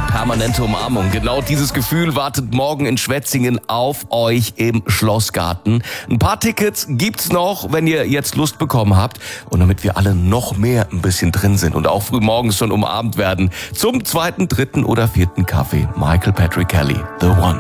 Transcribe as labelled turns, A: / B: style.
A: Permanente Umarmung. Genau dieses Gefühl wartet morgen in Schwetzingen auf euch im Schlossgarten. Ein paar Tickets gibt's noch, wenn ihr jetzt Lust bekommen habt. Und damit wir alle noch mehr ein bisschen drin sind und auch früh morgens schon umarmt werden, zum 2., 3. oder 4. Kaffee. Michael Patrick Kelly, The One.